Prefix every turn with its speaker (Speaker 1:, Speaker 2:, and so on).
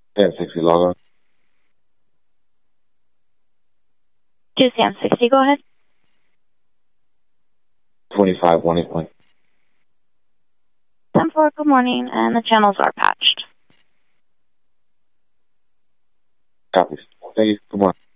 Speaker 1: 1060 log on.
Speaker 2: To Sam 60, go ahead.
Speaker 1: 25 181.
Speaker 2: 10-4, good morning, and the channels are patched.
Speaker 1: Copies. Thank you. Good morning.